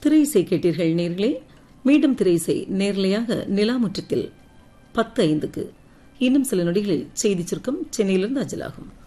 திரை இசை கேட்டீர்கள் நேர்களே. மீண்டும் திரை இசை நேரலையாக நிலாமுற்றத்தில் 10:05. இன்னும் சில நொடிகளில் செய்தி சுருக்கம் சென்னையிலிருந்து அஞ்சலாகும்.